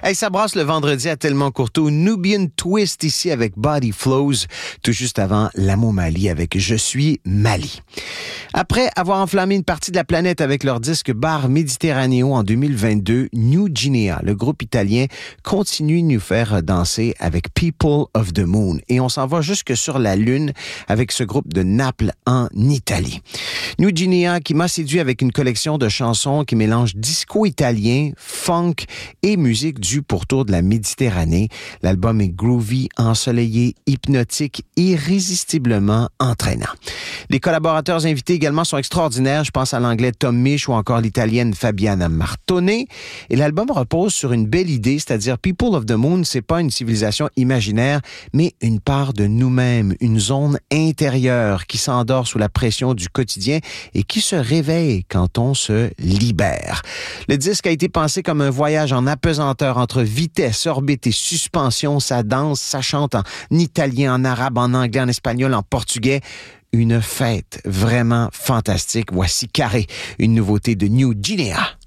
Hey, ça brasse le vendredi à Tellement Courteau. Nubian Twist ici avec Body Flows, tout juste avant L'Amo Mali avec Je suis Mali. Après avoir enflammé une partie de la planète avec leur disque Bar Méditerranéo en 2022, New Guinea, le groupe italien, continue de nous faire danser avec People of the Moon. Et on s'en va jusque sur la Lune avec ce groupe de Naples en Italie. New Guinea qui m'a séduit avec une collection de chansons qui mélangent disco italien, funk et musique du pourtour de la Méditerranée. L'album est groovy, ensoleillé, hypnotique, irrésistiblement entraînant. Les collaborateurs invités également sont extraordinaires. Je pense à l'anglais Tom Misch ou encore l'italienne Fabiana Martone. Et l'album repose sur une belle idée, c'est-à-dire People of the Moon, c'est pas une civilisation imaginaire, mais une part de nous-mêmes, une zone intérieure qui s'endort sous la pression du quotidien et qui se réveille quand on se libère. Le disque a été pensé comme un voyage en apesanteur entre vitesse, orbite et suspension. Ça danse, ça chante en italien, en arabe, en anglais, en espagnol, en portugais. Une fête vraiment fantastique. Voici Carré, une nouveauté de New Guinea.